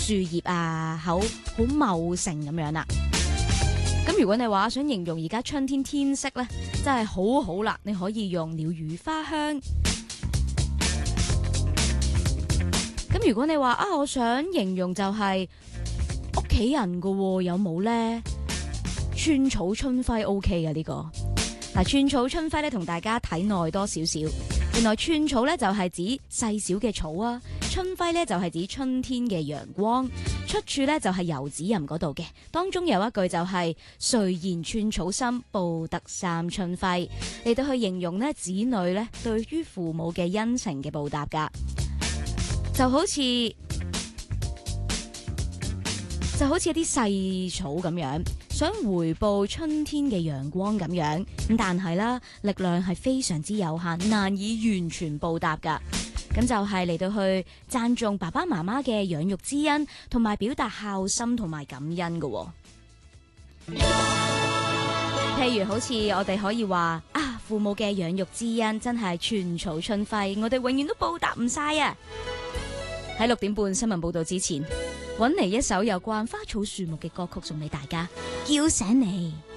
樹葉啊，好茂盛咁樣啦。咁如果你話想形容而家春天天色咧，真係好好啦，你可以用鳥語花香。咁如果你話我想形容就係屋企人噶，有冇呢？寸草春暉 OK 嘅呢個。嗱，寸草春暉咧，同大家睇耐多少少。原來寸草咧就係指細小嘅草啊，春暉咧就係指春天嘅陽光。出處咧就係遊子吟嗰度嘅，當中有一句就係誰言寸草心，報得三春暉，嚟到去形容咧子女咧對於父母嘅恩情嘅報答噶，就好似一啲細草咁樣，想回報春天嘅陽光咁樣，咁但係啦，力量係非常之有限，難以完全報答噶。咁就係嚟到去讚頌爸爸媽媽嘅養育之恩，同埋表達孝心同埋感恩嘅。譬如好似我哋可以話父母嘅養育之恩真係寸草春暉，我哋永遠都報答唔晒啊！喺6點半新聞報道之前，搵嚟一首有關花草樹木嘅歌曲送俾大家，叫醒你。